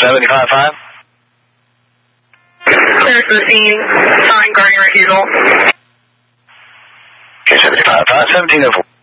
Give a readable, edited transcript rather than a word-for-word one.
75-5. Clear to the scene. Sign guarding refusal. Okay, 75-5, 1704.